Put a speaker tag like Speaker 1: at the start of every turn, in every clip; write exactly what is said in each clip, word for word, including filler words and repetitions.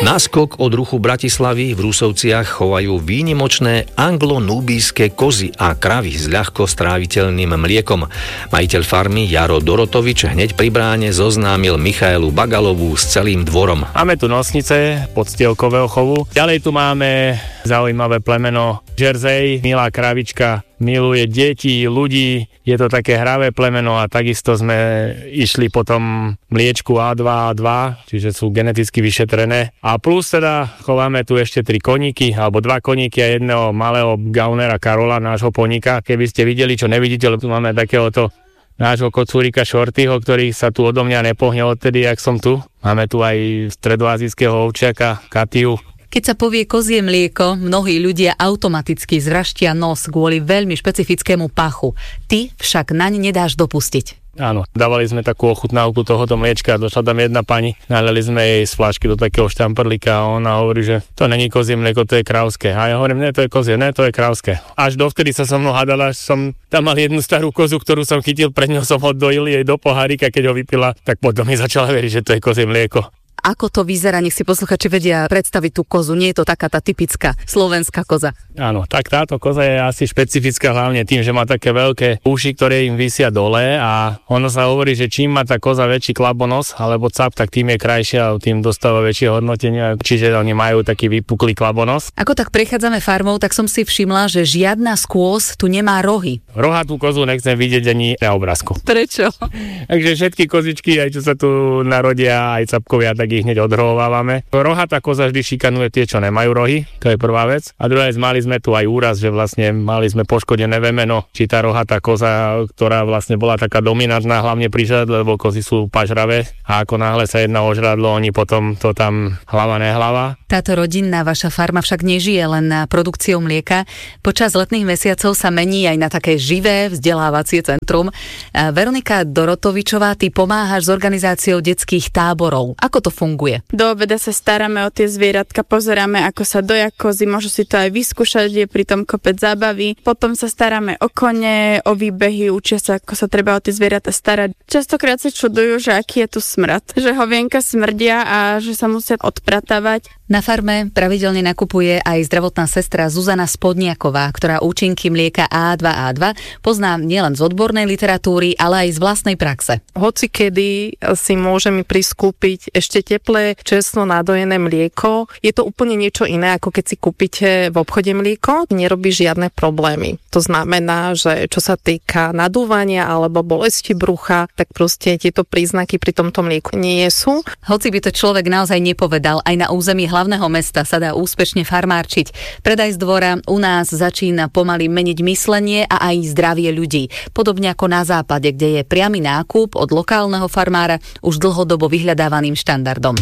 Speaker 1: Naskok od ruchu Bratislavy v Rusovciach chovajú výnimočné anglo-núbijské kozy a kravy s ľahko stráviteľným mliekom. Majiteľ farmy Jaro Dorotovič hneď pri bráne zoznámil Michaelu Bagalovú s celým dvorom.
Speaker 2: Máme tu nosnice podstielkového chovu. Ďalej tu máme zaujímavé plemeno Jersey, milá kravička, miluje deti, ľudí, je to také hravé plemeno a takisto sme išli potom mliečku á dva á dva, čiže sú geneticky vyšetrené. A plus teda chováme tu ešte tri koníky, alebo dva koníky a jedného malého gaunera Karola, nášho poníka. Keby ste videli, čo nevidíte, lebo tu máme takéhoto nášho kocúrika Shortyho, ktorý sa tu odo mňa nepohne odtedy, jak som tu. Máme tu aj stredoazijského ovčiaka Katiu.
Speaker 3: Keď sa povie kozie mlieko, mnohí ľudia automaticky zvraštia nos kvôli veľmi špecifickému pachu. Ty však naň nedáš dopustiť.
Speaker 2: Áno, dávali sme takú ochutnávku tohoto mliečka, došla tam jedna pani, nalili sme jej z fľašky do takého štamprlíka a ona hovorí, že to není kozie mlieko, to je krávské. A ja hovorím, ne, to je kozie, ne, to je krávské. Až dovtedy sa so mnou hádala, až som tam mal jednu starú kozu, ktorú som chytil, pred ňou som oddojil jej do pohárika, keď ho vypila, tak potom mi začala veriť, že to je kozie mlieko.
Speaker 3: Ako to vyzerá, nech si posluchači vedia predstaviť tú kozu. Nie je to taká tá typická slovenská koza.
Speaker 2: Áno, tak táto koza je asi špecifická hlavne tým, že má také veľké uši, ktoré im visia dole a ono sa hovorí, že čím má tá koza väčší klabonos alebo cap, tak tým je krajšia a tým dostáva väčšie hodnotenie, čiže oni majú taký vypuklý klabonos.
Speaker 3: Ako tak prechádzame farmou, tak som si všimla, že žiadna z kôz tu nemá rohy.
Speaker 2: Rohatú kozu nechcem vidieť ani na obrázku.
Speaker 3: Prečo?
Speaker 2: Takže všetky kozičky, aj čo sa tu narodia, aj capkovia, tak ich hneď odrovávame. Rohatá koza vždy šikanuje tie, čo nemajú rohy, to je prvá vec. A druhá vec, mali sme tu aj úraz, že vlastne mali sme poškodené vemeno, či tá rohatá koza, ktorá vlastne bola taká dominantná, hlavne pri žradle, lebo kozy sú pažravé a ako náhle sa jedná o žradlo, oni potom to tam hlava nehlava.
Speaker 3: Táto rodinná vaša farma však nežije len na produkciou mlieka. Počas letných mesiacov sa mení aj na také živé vzdelávacie centrum. Veronika Dorotovičová, ty pomáhaš s organizáciou detských táborov. Ako to funguje?
Speaker 4: Do obeda sa staráme o tie zvieratka, pozeráme, ako sa doja kozy, môžu si to aj vyskúšať, je pri tom kopec zábavy. Potom sa staráme o kone, o výbehy, učia sa, ako sa treba o tie zvieratá starať. Častokrát sa čudujú, že aký je tu smrad, že hovienka smrdia a že sa musia odpratávať.
Speaker 3: Na farme pravidelne nakupuje aj zdravotná sestra Zuzana Spodniaková, ktorá účinky mlieka á dva á dva pozná nielen z odbornej literatúry, ale aj z vlastnej praxe.
Speaker 5: Hoci kedy si môžeme priskúpiť ešte teplé, čerstvo nadojené mlieko. Je to úplne niečo iné, ako keď si kúpite v obchode mlieko. Nerobí žiadne problémy. To znamená, že čo sa týka nadúvania alebo bolesti brucha, tak proste tieto príznaky pri tomto mlieku nie sú.
Speaker 3: Hoci by to človek naozaj nepovedal, aj na území hlavného mesta sa dá úspešne farmárčiť. Predaj z dvora u nás začína pomaly meniť myslenie a aj zdravie ľudí. Podobne ako na západe, kde je priamy nákup od lokálneho farmára už dlhodobo vyhľadávaným štandardom.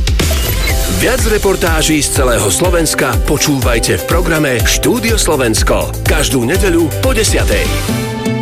Speaker 6: Viac reportáží z celého Slovenska počúvajte v programe Štúdio Slovensko každú nedeľu po desiatej.